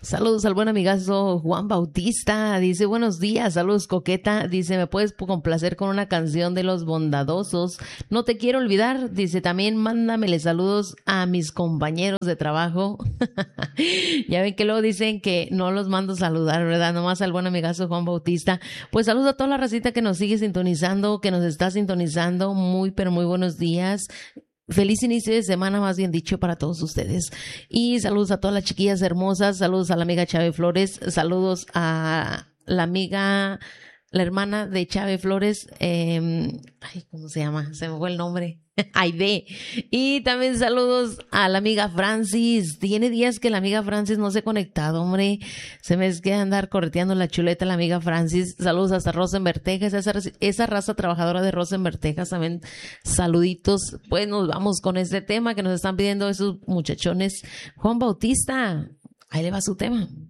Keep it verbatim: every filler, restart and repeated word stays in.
Saludos al buen amigazo Juan Bautista. Dice, buenos días, saludos Coqueta. Dice, ¿me puedes complacer con una canción de Los Bondadosos? No te quiero olvidar. Dice, también mándamele saludos a mis compañeros de trabajo. Ya ven que luego dicen que no los mando saludar, ¿verdad? Nomás al buen amigazo Juan Bautista. Pues saludos a toda la racita que nos sigue sintonizando, que nos está sintonizando. Muy, pero muy buenos días. Feliz inicio de semana, más bien dicho, para todos ustedes. Y saludos a todas las chiquillas hermosas, saludos a la amiga Chávez Flores, saludos a la amiga, la hermana de Chávez Flores, eh, ay, ¿cómo se llama? Se me fue el nombre. Aide. Y también saludos a la amiga Francis. Tiene días que la amiga Francis no se ha conectado, hombre. Se me queda andar correteando la chuleta la amiga Francis. Saludos hasta Rosenberg, Texas. Esa, esa raza trabajadora de Rosenberg, Texas. También saluditos. Pues nos vamos con este tema que nos están pidiendo esos muchachones. Juan Bautista, ahí le va su tema.